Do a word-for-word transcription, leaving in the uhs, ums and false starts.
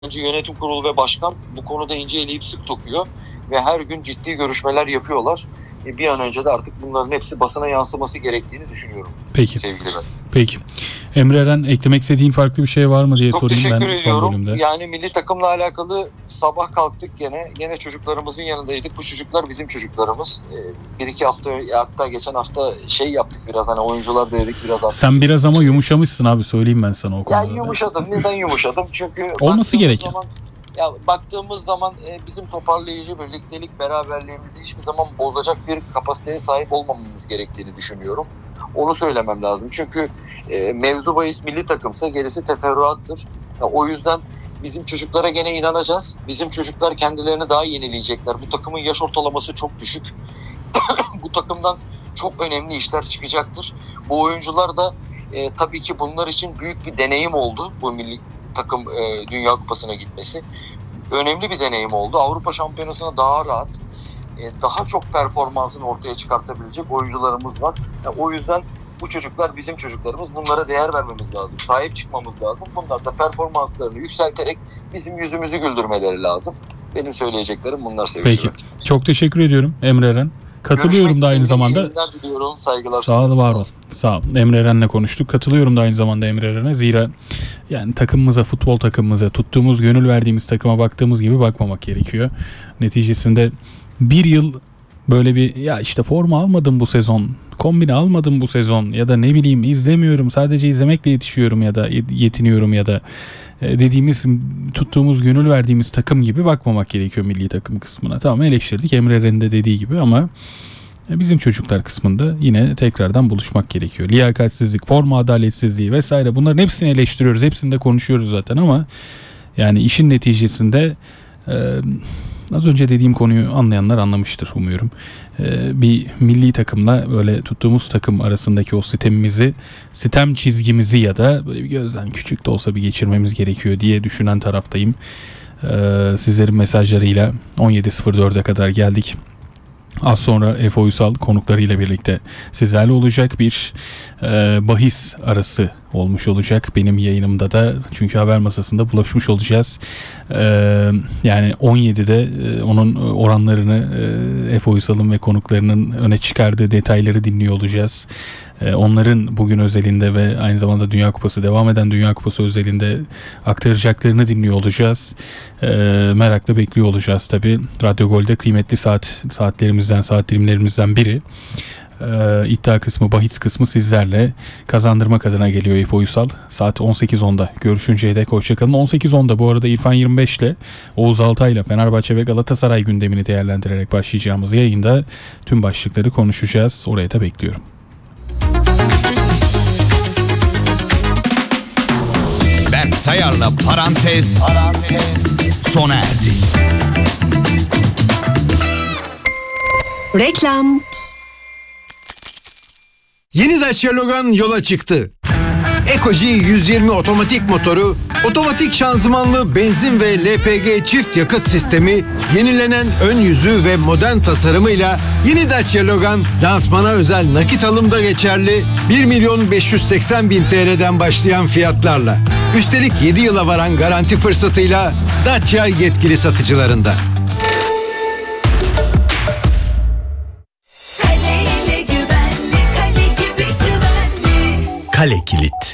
Önce yönetim kurulu ve başkan bu konuda ince eleyip sık dokuyor ve her gün ciddi görüşmeler yapıyorlar. E bir an önce de artık bunların hepsi basına yansıması gerektiğini düşünüyorum. Peki. Sevgili ben. Peki. Emre Eren, eklemek istediğin farklı bir şey var mı diye Çok sorayım ben teşekkür son ediyorum. bölümde. Yani milli takımla alakalı sabah kalktık gene. Gene çocuklarımızın yanındaydık. Bu çocuklar bizim çocuklarımız. Ee, bir iki hafta, hatta geçen hafta şey yaptık biraz, hani oyuncular dedik biraz. Sen biraz ama yumuşamışsın abi, söyleyeyim ben sana o konuda. Ya yumuşadım. Neden yumuşadım? Çünkü olması gereken. Zaman, ya baktığımız zaman e, bizim toparlayıcı birliktelik, beraberliğimizi hiçbir zaman bozacak bir kapasiteye sahip olmamamız gerektiğini düşünüyorum. Onu söylemem lazım. Çünkü e, mevzu bahis milli takımsa gerisi teferruattır. Ya, o yüzden bizim çocuklara gene inanacağız. Bizim çocuklar kendilerini daha yenileyecekler. Bu takımın yaş ortalaması çok düşük. Bu takımdan çok önemli işler çıkacaktır. Bu oyuncular da e, tabii ki bunlar için büyük bir deneyim oldu. Bu milli takım e, Dünya Kupası'na gitmesi. Önemli bir deneyim oldu. Avrupa Şampiyonası'na daha rahat, daha çok performansını ortaya çıkartabilecek oyuncularımız var. Yani o yüzden bu çocuklar bizim çocuklarımız. Bunlara değer vermemiz lazım. Sahip çıkmamız lazım. Bunlar da performanslarını yükselterek bizim yüzümüzü güldürmeleri lazım. Benim söyleyeceklerim bunlar sevgili. Peki. Çok teşekkür ediyorum Emre Eren. Katılıyorum Görüşmek da aynı üzere, zamanda. iyi yayınlar diliyorum. Saygılar. Sağ ol, var ol. Sağ ol. Emre Eren'le konuştuk. Katılıyorum da aynı zamanda Emre Eren'e. Zira yani takımımıza, futbol takımımıza, tuttuğumuz, gönül verdiğimiz takıma baktığımız gibi bakmamak gerekiyor. Neticesinde bir yıl böyle bir, ya işte forma almadım bu sezon, kombine almadım bu sezon ya da ne bileyim izlemiyorum, sadece izlemekle yetişiyorum ya da yetiniyorum ya da dediğimiz, tuttuğumuz, gönül verdiğimiz takım gibi bakmamak gerekiyor milli takım kısmına. Tamam, eleştirdik Emre Eren'in de dediği gibi ama bizim çocuklar kısmında yine tekrardan buluşmak gerekiyor. Liyakatsizlik, forma adaletsizliği vesaire, bunların hepsini eleştiriyoruz, hepsini de konuşuyoruz zaten ama yani işin neticesinde e, az önce dediğim konuyu anlayanlar anlamıştır umuyorum. Ee, bir milli takımla böyle tuttuğumuz takım arasındaki o sitemimizi, sitem çizgimizi ya da böyle bir gözden küçük de olsa bir geçirmemiz gerekiyor diye düşünen taraftayım. Ee, sizlerin mesajlarıyla on yedi sıfır dörde kadar geldik. Az sonra Efe Uysal konuklarıyla birlikte sizlerle olacak, bir e, bahis arası olmuş olacak benim yayınımda da, çünkü haber masasında bulaşmış olacağız. E, yani on yedide e, onun oranlarını, e, Efe Uysal'ın ve konuklarının öne çıkardığı detayları dinliyor olacağız. E, onların bugün özelinde ve aynı zamanda Dünya Kupası, devam eden Dünya Kupası özelinde aktaracaklarını dinliyor olacağız. E, merakla bekliyor olacağız tabii. Radyo Gol'de kıymetli saat saatlerimizden, saat dilimlerimizden biri. Ee, iddia kısmı, bahis kısmı sizlerle kazandırmak adına geliyor Efe Uysal. Saat on sekiz onda görüşünceye dek hoşçakalın. on sekiz onda bu arada İrfan yirmi beş ile Oğuz Altay ile Fenerbahçe ve Galatasaray gündemini değerlendirerek başlayacağımız yayında tüm başlıkları konuşacağız. Oraya da bekliyorum. Ben Sayar'la parantez, parantez sona erdi. Reklam. Yeni Dacia Logan yola çıktı. Ecoji yüz yirmi otomatik motoru, otomatik şanzımanlı benzin ve L P G çift yakıt sistemi, yenilenen ön yüzü ve modern tasarımıyla yeni Dacia Logan lansmana özel nakit alımda geçerli bir milyon beş yüz seksen bin T L'den başlayan fiyatlarla. Üstelik yedi yıla varan garanti fırsatıyla Dacia yetkili satıcılarında. Kale Kilit.